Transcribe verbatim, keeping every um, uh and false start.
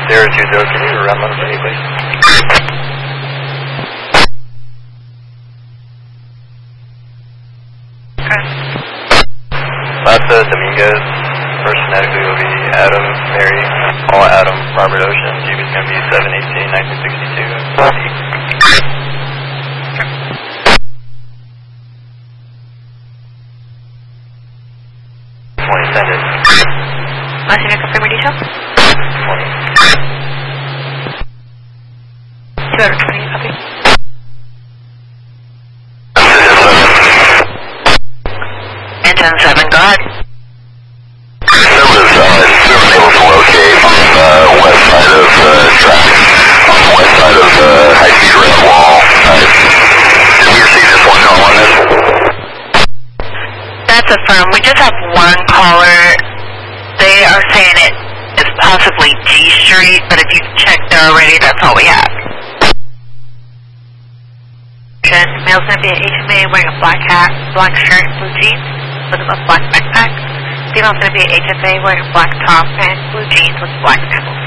zero two zero, can you run one for me, please? Okay. Last uh, Dominguez, first phonetically will be Adam, Mary, all Adam, Robert Ocean. G B is going to be seven eighteen nineteen sixty-two. twenty, send it. Last name and confirm your details? twenty. two out of twenty, copy. Engine seven, go ahead. There was, uh, seven able to locate on the west side of the uh, traffic, on the west side of the uh, high-speed rail wall. Uh, did we receive this one call on this? That's affirmed. We just have one caller. They are saying it is possibly G Street, but if you've checked there already, that's all we have. Male's going to be an H M A wearing a black hat, black shirt, blue jeans with a black backpack. Female's going to be an H F A wearing a black top and blue jeans with black sandals.